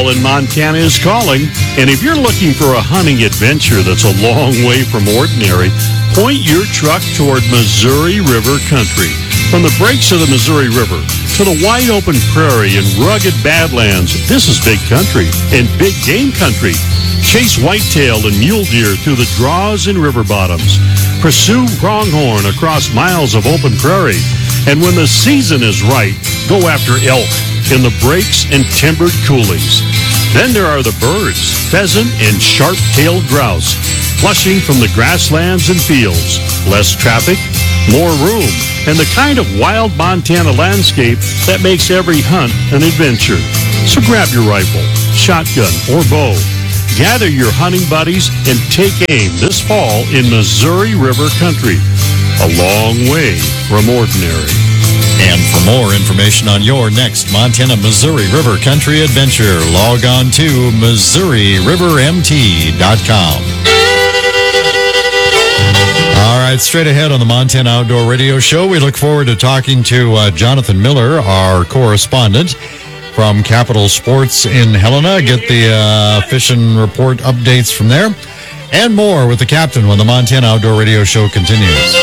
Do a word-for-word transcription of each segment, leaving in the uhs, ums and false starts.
Whitetail in Montana is calling, and if you're looking for a hunting adventure that's a long way from ordinary, point your truck toward Missouri River country. From the breaks of the Missouri River to the wide open prairie and rugged badlands, this is big country and big game country. Chase whitetail and mule deer through the draws and river bottoms. Pursue pronghorn across miles of open prairie. And when the season is right, go after elk in the breaks and timbered coulees. Then there are the birds, pheasant and sharp-tailed grouse, flushing from the grasslands and fields. Less traffic, more room, and the kind of wild Montana landscape that makes every hunt an adventure. So grab your rifle, shotgun, or bow. Gather your hunting buddies and take aim this fall in Missouri River country. A long way from ordinary. And for more information on your next Montana Missouri River country adventure, log on to Missouri River M T dot com. All right, straight ahead on the Montana Outdoor Radio Show, we look forward to talking to uh, Jonathan Miller, our correspondent from Capital Sports in Helena. Get the uh, fishing report updates from there. And more with the captain when the Montana Outdoor Radio Show continues.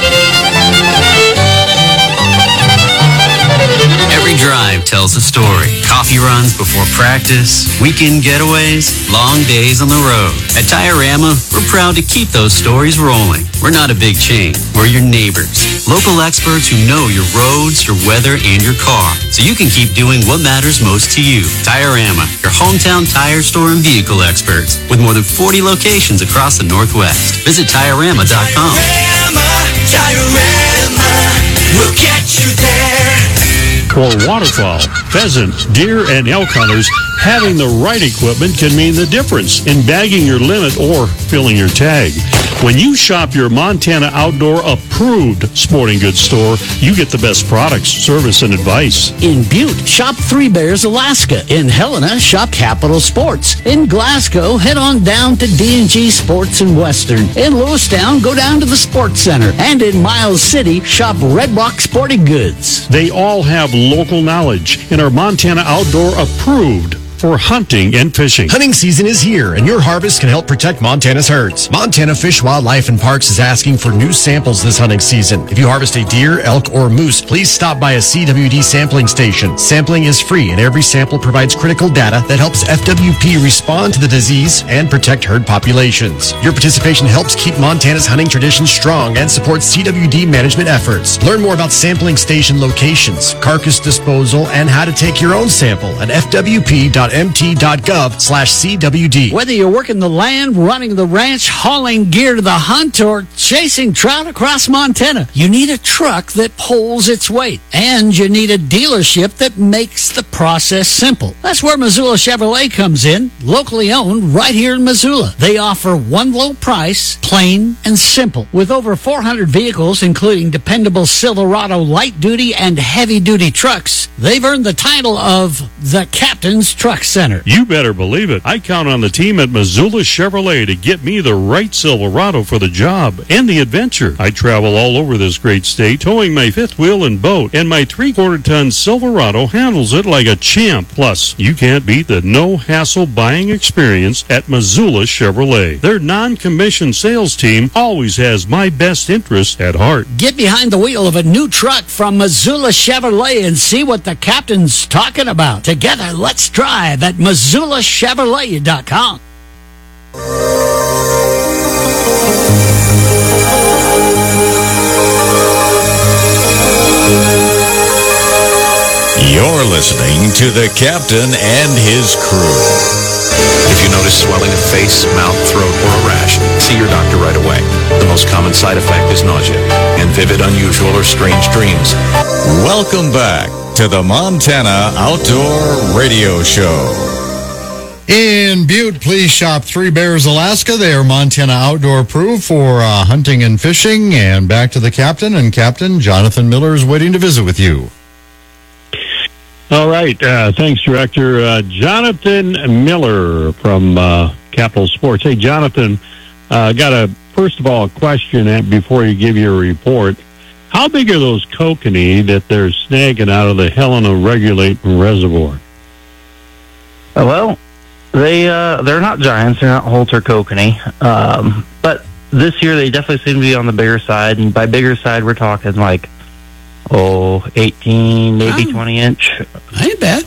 Every drive tells a story. Coffee runs before practice, weekend getaways, long days on the road. At Diorama, we're proud to keep those stories rolling. We're not a big chain. We're your neighbors. Local experts who know your roads, your weather, and your car, so you can keep doing what matters most to you. Diorama, your hometown tire store and vehicle experts, with more than forty locations across the Northwest. Visit Diorama dot com. Diorama, Diorama, we'll get you there. For waterfowl, pheasant, deer, and elk hunters, having the right equipment can mean the difference in bagging your limit or filling your tag. When you shop your Montana Outdoor approved sporting goods store, you get the best products, service, and advice. In Butte, shop Three Bears Alaska. In Helena, shop Capital Sports. In Glasgow, head on down to D and G Sports and Western. In Lewistown, go down to the Sports Center. And in Miles City, shop Red Rock Sporting Goods. They all have local knowledge and are Montana Outdoor approved for hunting and fishing. Hunting season is here, and your harvest can help protect Montana's herds. Montana Fish, Wildlife, and Parks is asking for new samples this hunting season. If you harvest a deer, elk, or moose, please stop by a C W D sampling station. Sampling is free, and every sample provides critical data that helps F W P respond to the disease and protect herd populations. Your participation helps keep Montana's hunting traditions strong and supports C W D management efforts. Learn more about sampling station locations, carcass disposal, and how to take your own sample at F W P dot M T dot gov slash C W D. Whether you're working the land, running the ranch, hauling gear to the hunt, or chasing trout across Montana, you need a truck that pulls its weight. And you need a dealership that makes the process simple. That's where Missoula Chevrolet comes in, locally owned right here in Missoula. They offer one low price, plain and simple. With over four hundred vehicles, including dependable Silverado light-duty and heavy-duty trucks, they've earned the title of the Captain's Truck Center. You better believe it. I count on the team at Missoula Chevrolet to get me the right Silverado for the job and the adventure. I travel all over this great state, towing my fifth wheel and boat, and my three-quarter ton Silverado handles it like a champ. Plus, you can't beat the no-hassle buying experience at Missoula Chevrolet. Their non-commissioned sales team always has my best interest at heart. Get behind the wheel of a new truck from Missoula Chevrolet and see what the captain's talking about. Together, let's drive at Missoula Chevrolet dot com. You're listening to the captain and his crew. If you notice swelling of face, mouth, throat, or a rash, see your doctor right away. The most common side effect is nausea and vivid, unusual, or strange dreams. Welcome back to the Montana Outdoor Radio Show. In Butte, please shop Three Bears Alaska. They are Montana Outdoor approved for uh, hunting and fishing. And back to the captain, and Captain Jonathan Miller is waiting to visit with you. All right. Uh, thanks, Director. Uh, Jonathan Miller from uh, Capital Sports. Hey, Jonathan, uh, got a, first of all, a question before you give your report. How big are those kokanee that they're snagging out of the Helena Regulating Reservoir? Uh, well, They uh, they're not giants. They're not Holt or Kokanee. Um, but this year they definitely seem to be on the bigger side, and by bigger side we're talking like oh eighteen, maybe Oh. twenty inch. Ain't bad.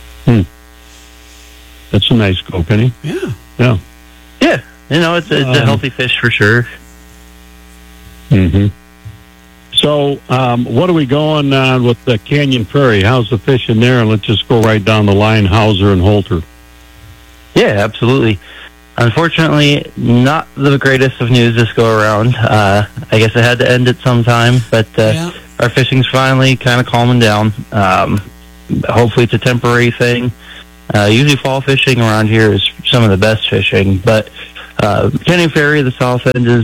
That's a nice kokanee. Yeah. Yeah. Yeah, you know it's, it's a Um, healthy fish for sure. Mm-hmm. So, um, what are we going on with the Canyon Prairie? How's the fishing there? And let's just go right down the line, Hauser and Holter. Yeah, absolutely. Unfortunately, not the greatest of news this go around. Uh, I guess it had to end at some time, but uh, Yeah. our fishing's finally kind of calming down. Um, hopefully, it's a temporary thing. Uh, usually, fall fishing around here is some of the best fishing, but uh, Canyon Ferry, the south end, is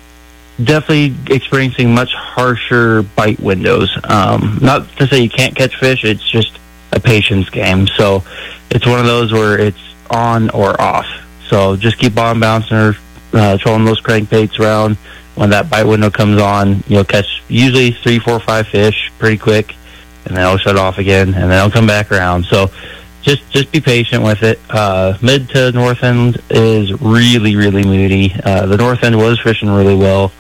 definitely experiencing much harsher bite windows. Um, not to say you can't catch fish; it's just a patience game. So it's one of those where it's on or off. So just keep on bouncing or uh, trolling those crankbaits around. When that bite window comes on, you'll catch usually three, four, five fish pretty quick, and then it'll shut off again, and then it'll come back around. So just just be patient with it. Uh, mid to north end is really, really moody. Uh, the north end was fishing really well,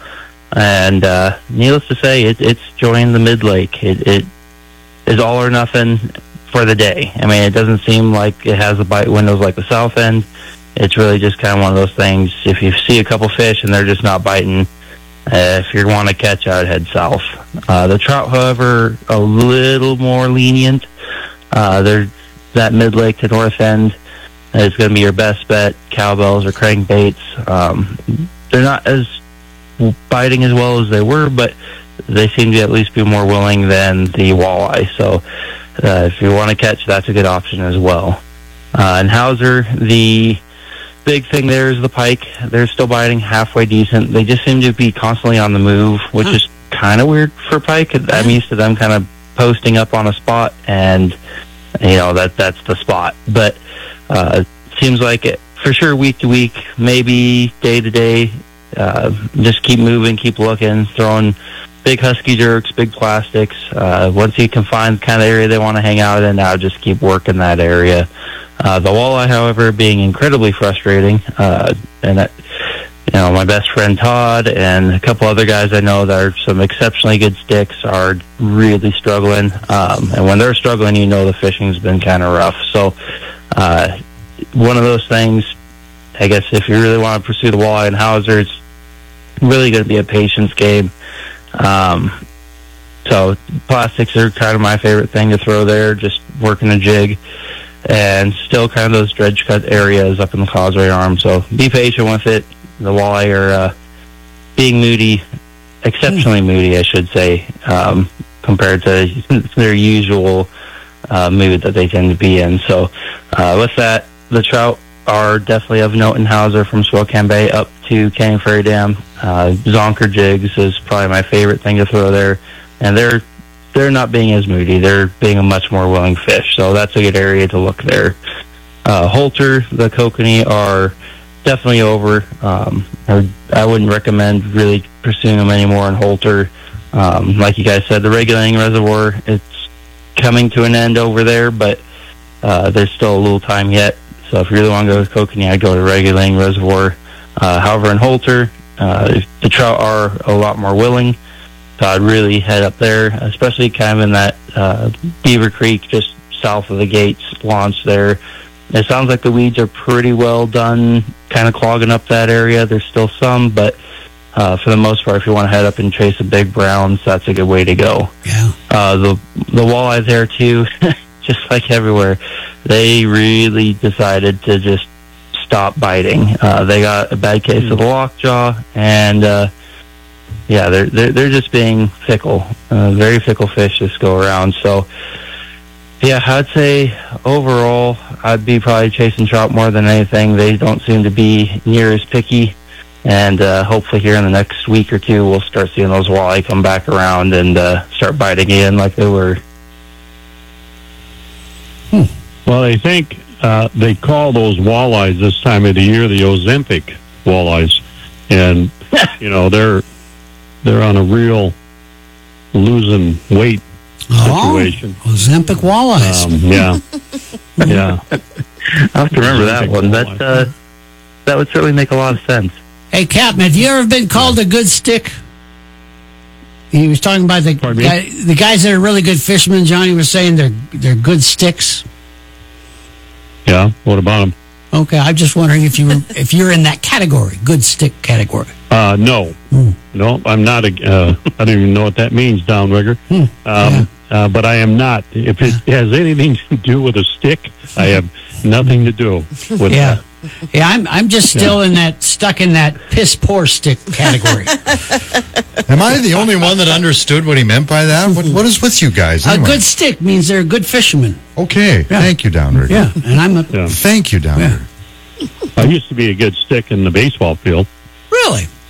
and uh, needless to say, it, it's joined the mid lake. It, it is all or nothing for the day. I mean, it doesn't seem like it has the bite windows like the south end. It's really just kind of one of those things. If you see a couple fish and they're just not biting, uh, if you want to catch, I would head south. Uh, the trout, however, a little more lenient. Uh, they're that mid lake to north end is going to be your best bet. Cowbells or crankbaits. Um, they're not as biting as well as they were, but they seem to at least be more willing than the walleye. So uh, if you want to catch, that's a good option as well. Uh, and Hauser, the big thing there is the pike. They're still biting halfway decent. They just seem to be constantly on the move, which Huh. is kind of weird for pike. I'm used to them kind of posting up on a spot, and you know that that's the spot. But uh, it seems like it for sure week to week, maybe day to day. Uh, just keep moving, keep looking, throwing big husky jerks, big plastics. Uh, once you can find the kind of area they want to hang out in, now just keep working that area. Uh, the walleye, however, being incredibly frustrating. Uh, and, that, you know, my best friend Todd and a couple other guys I know that are some exceptionally good sticks are really struggling. Um, and when they're struggling, you know the fishing's been kind of rough. So uh, one of those things, I guess if you really want to pursue the walleye and Hauser, it's really going to be a patience game. Um, so plastics are kind of my favorite thing to throw there, just working a jig. And still kind of those dredge cut areas up in the Causeway Arm. So be patient with it. The walleye are uh, being moody, exceptionally moody, I should say, um, compared to their usual uh, mood that they tend to be in. So uh, with that, the trout are definitely of note in Hauser from Spokane Bay up to Canyon Ferry Dam. Uh, Zonker jigs is probably my favorite thing to throw there. And they're they're not being as moody. They're being a much more willing fish. So that's a good area to look there. Uh, Holter, the kokanee are definitely over. Um, I, I wouldn't recommend really pursuing them anymore in Holter. Um, like you guys said, the regulating reservoir, it's coming to an end over there, but uh, there's still a little time yet. So if you really want to go with kokanee, I'd go to regulating reservoir. Uh, however, in Holter, uh, the trout are a lot more willing. So I'd really head up there, especially kind of in that uh, Beaver Creek, just south of the gates launch there. It sounds like the weeds are pretty well done, kind of clogging up that area. There's still some, but uh, for the most part, if you want to head up and chase the big browns, that's a good way to go. Yeah. Uh, the the walleye there too, just like everywhere, they really decided to just stop biting. Uh, they got a bad case of the lockjaw, and uh, yeah, they're, they're they're just being fickle, uh, very fickle fish this go around. So, yeah, I'd say overall, I'd be probably chasing trout more than anything. They don't seem to be near as picky, and uh, hopefully here in the next week or two, we'll start seeing those walleye come back around and uh, start biting again like they were. Well, I think uh, they call those walleyes this time of the year the Ozempic walleyes, and you know they're they're on a real losing weight situation. Oh, Ozempic walleyes. Um, yeah, yeah. I'll have to remember that one. That uh, that would certainly make a lot of sense. Hey, Captain, have you ever been called a good stick? He was talking about the Pardon me? guy, the guys that are really good fishermen. Johnny was saying they're they're good sticks. Yeah, what about them? Okay, I'm just wondering if you were, if you're in that category, good stick category. Uh, no. No, I'm not. A, uh, I don't even know what that means, downrigger. Hmm. Um, uh, but I am not. If it has anything to do with a stick, I have nothing to do with Yeah. that. Yeah, I'm I'm just still in that stuck in that piss poor stick category. Am I the only one that understood what he meant by that? What, what is with you guys? A Anyway? good stick means they're a good fisherman. Okay, Yeah. thank you, Downrigger. Yeah, and I'm a Yeah. Thank you, Downrigger. I used to be a good stick in the baseball field. really.